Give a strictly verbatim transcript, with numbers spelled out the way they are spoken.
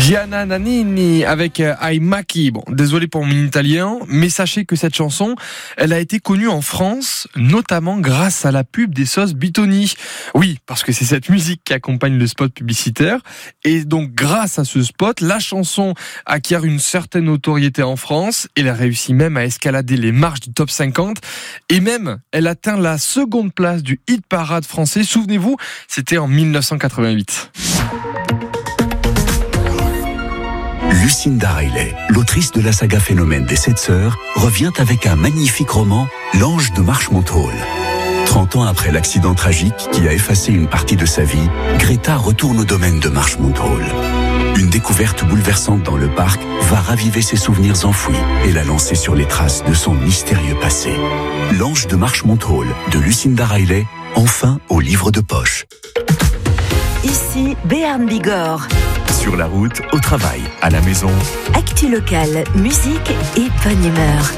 Gianna Nannini avec Ai Macchi. Bon, désolé pour mon italien, mais sachez que cette chanson, elle a été connue en France, notamment grâce à la pub des sauces Buitoni. Oui, parce que c'est cette musique qui accompagne le spot publicitaire. Et donc, grâce à ce spot, la chanson acquiert une certaine notoriété en France. Elle a réussi même à escalader les marches du top cinquante. Et même, elle atteint la seconde place du hit parade français. Souvenez-vous, c'était en dix-neuf cent quatre-vingt-huit. Lucinda Riley, l'autrice de la saga Phénomène des Sept Sœurs, revient avec un magnifique roman, L'Ange de Marchmont Hall. Trente ans après l'accident tragique qui a effacé une partie de sa vie, Greta retourne au domaine de Marchmont Hall. Une découverte bouleversante dans le parc va raviver ses souvenirs enfouis et la lancer sur les traces de son mystérieux passé. L'Ange de Marchmont Hall de Lucinda Riley, enfin au livre de poche. Ici, Béarn Bigorre. Sur la route, au travail, à la maison. Actu locale, musique et bonne humeur.